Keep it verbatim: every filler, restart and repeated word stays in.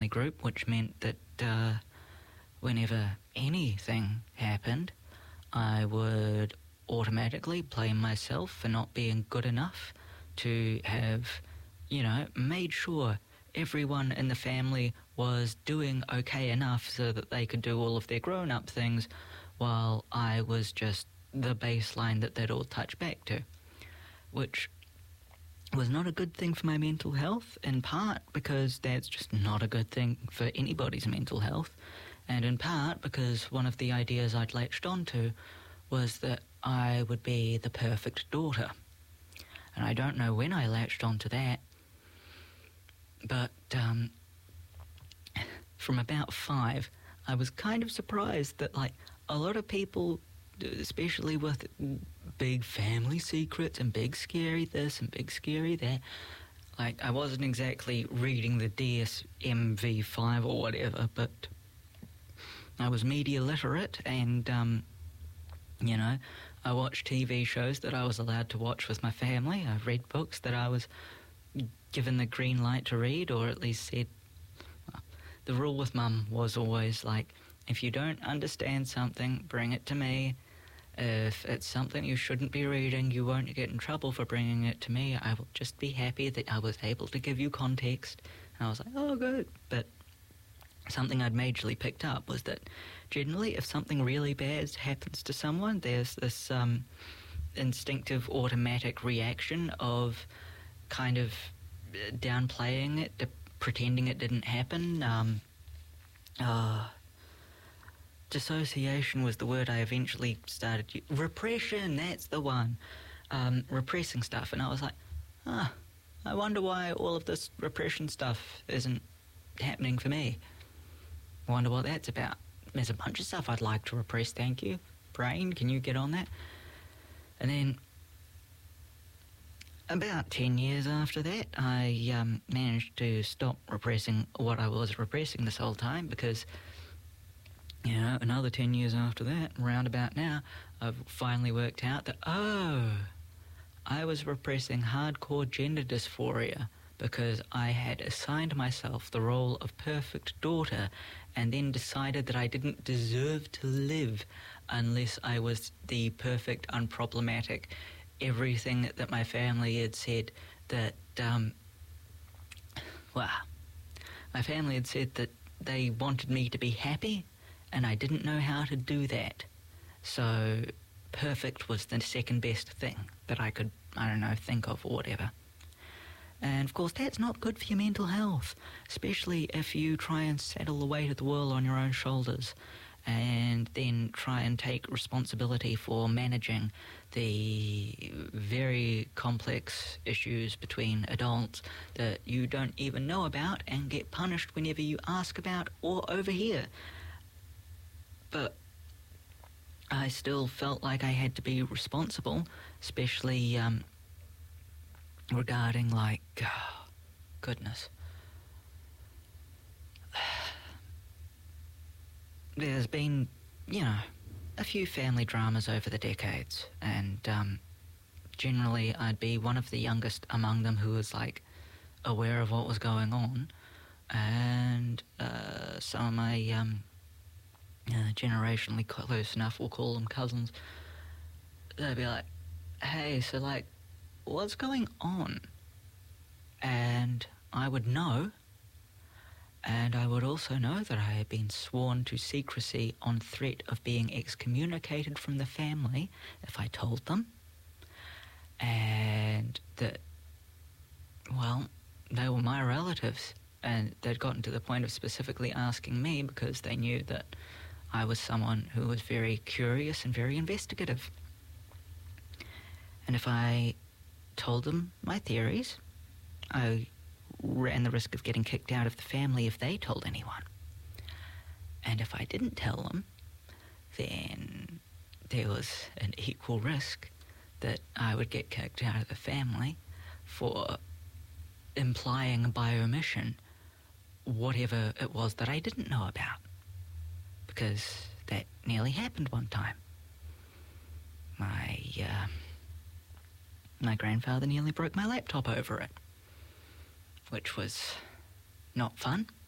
group, which meant that uh, whenever anything happened, I would automatically blame myself for not being good enough to have, you know, made sure everyone in the family was doing okay enough so that they could do all of their grown-up things, while I was just the baseline that they'd all touch back to, which was not a good thing for my mental health, in part because that's just not a good thing for anybody's mental health, and in part because one of the ideas I'd latched onto was that I would be the perfect daughter. And I don't know when I latched onto that, but um, from about five, I was kind of surprised that, like, a lot of people, especially with big family secrets and big scary this and big scary that, like, I wasn't exactly reading the D S M V five or whatever, but I was media literate, and, um, you know, I watched T V shows that I was allowed to watch with my family. I read books that I was given the green light to read, or at least said, well, the rule with Mum was always, like, if you don't understand something, bring it to me. If it's something you shouldn't be reading, you won't get in trouble for bringing it to me. I will just be happy that I was able to give you context. And I was like, oh, good. But something I'd majorly picked up was that generally if something really bad happens to someone, there's this um, instinctive automatic reaction of kind of downplaying it, pretending it didn't happen. Um, uh, dissociation was the word I eventually started using. Repression, that's the one. Um, repressing stuff. And I was like, ah, I wonder why all of this repression stuff isn't happening for me. I wonder what that's about. There's a bunch of stuff I'd like to repress, thank you. Brain, can you get on that? And then about ten years after that, I um, managed to stop repressing what I was repressing this whole time, because, you know, another ten years after that, round about now, I've finally worked out that, oh, I was repressing hardcore gender dysphoria because I had assigned myself the role of perfect daughter and then decided that I didn't deserve to live unless I was the perfect, unproblematic, everything that my family had said that, um, well, my family had said that they wanted me to be happy, and I didn't know how to do that. So perfect was the second best thing that I could, I don't know, think of or whatever. And of course that's not good for your mental health, especially if you try and saddle the weight of the world on your own shoulders and then try and take responsibility for managing the very complex issues between adults that you don't even know about and get punished whenever you ask about or overhear. But I still felt like I had to be responsible, especially um, regarding, like, oh, goodness. There's been, you know, a few family dramas over the decades, and um, generally I'd be one of the youngest among them who was, like, aware of what was going on, and uh, some of my um, uh, generationally close enough, we'll call them cousins, they'd be like, hey, so, like, what's going on? And I would know, and I would also know that I had been sworn to secrecy on threat of being excommunicated from the family if I told them, and that, well, they were my relatives, and they'd gotten to the point of specifically asking me because they knew that I was someone who was very curious and very investigative. And if I told them my theories, I ran the risk of getting kicked out of the family if they told anyone. And if I didn't tell them, then there was an equal risk that I would get kicked out of the family for implying by omission whatever it was that I didn't know about. Because that nearly happened one time. My, uh, my grandfather nearly broke my laptop over it, which was not fun.